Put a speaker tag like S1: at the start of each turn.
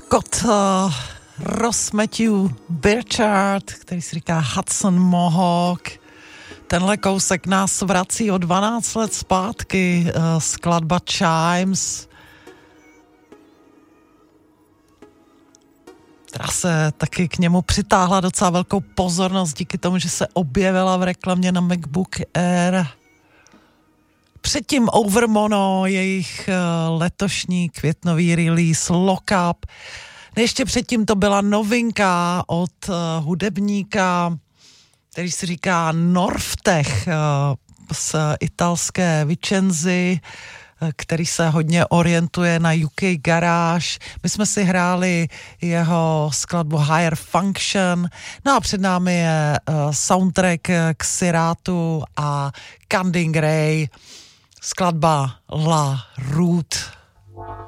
S1: Scott Ross Matthew Burchard, který si říká Hudson Mohawk. Tenhle kousek nás vrací o 12 let zpátky, skladba Chimes, která se taky k němu přitáhla docela velkou pozornost díky tomu, že se objevila v reklamě na MacBook Air. Předtím Overmono, jejich letošní květnový release Lock Up. Ještě předtím to byla novinka od hudebníka, který si říká Norftech z italské Vicenzy, který se hodně orientuje na UK Garage. My jsme si hráli jeho skladbu Higher Function. No a před námi je soundtrack k Sirátu a Candy Gray, skladba La Route.